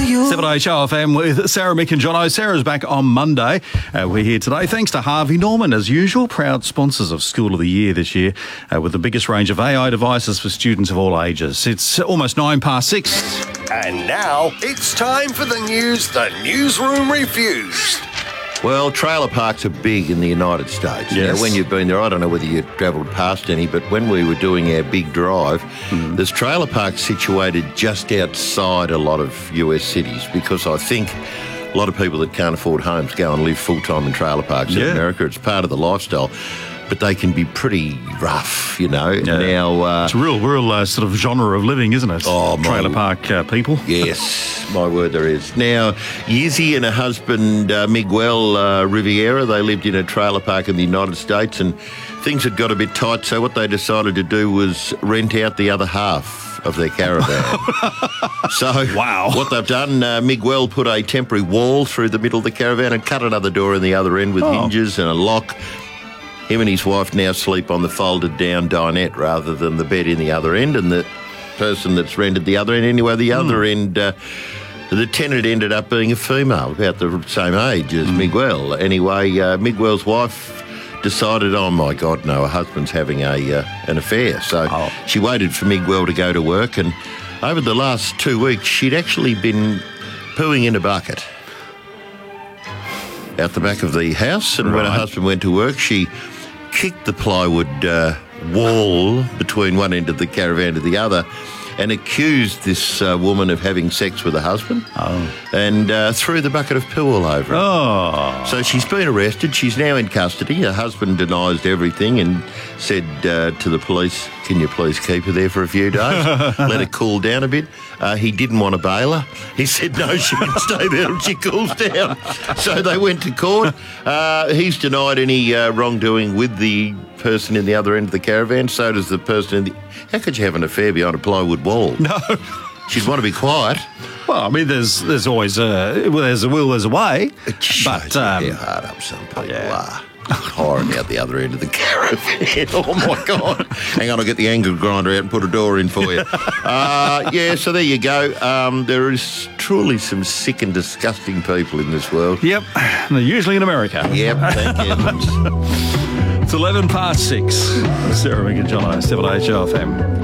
7HOFM with Sarah, Mick and Jono. Sarah's back on Monday. We're here today thanks to Harvey Norman, as usual, proud sponsors of School of the Year this year, with the biggest range of AI devices for students of all ages. It's almost 6:09. And now it's time for the news the newsroom refused. Well, trailer parks are big in the United States. Yes. Now, when you've been there, I don't know whether you've travelled past any, but when we were doing our big drive, there's trailer parks situated just outside a lot of US cities, because I think a lot of people that can't afford homes go and live full-time in trailer parks in America. It's part of the lifestyle. But they can be pretty rough, you know. Yeah. Now, it's a real sort of genre of living, isn't it? Trailer park people. Yes, my word, there is. Now, Yizzy and her husband, Miguel Riviera, they lived in a trailer park in the United States, and things had got a bit tight, so what they decided to do was rent out the other half of their caravan. So what they've done, Miguel put a temporary wall through the middle of the caravan and cut another door in the other end with hinges and a lock. Him and his wife now sleep on the folded down dinette rather than the bed in the other end, and the person that's rented the other end anyway, the other end, the tenant ended up being a female, about the same age as Miguel. Anyway, Miguel's wife decided, oh my God, no, her husband's having an affair. So she waited for Miguel to go to work, and over the last 2 weeks, she'd actually been pooing in a bucket out the back of the house, and when her husband went to work, she kicked the plywood wall between one end of the caravan to the other and accused this woman of having sex with her husband and threw the bucket of poo all over her. So she's been arrested. She's now in custody. Her husband denies everything and said to the police, can you please keep her there for a few days, let her cool down a bit. He didn't want to bail her. He said, no, she can stay there until she cools down. So they went to court. He's denied any wrongdoing with the person in the other end of the caravan. So does the person in the... How could you have an affair behind a plywood wall? No. She'd want to be quiet. Well, I mean, there's always there's a will, there's a way. It shows how hard up some people are. Hiring out the other end of the caravan. Oh, my God. Hang on, I'll get the angle grinder out and put a door in for you. So there you go. There is truly some sick and disgusting people in this world. Yep. They're usually in America. Yep, thank heavens. It's 6:11. Sarah, Mick and Jono, 7HOFM.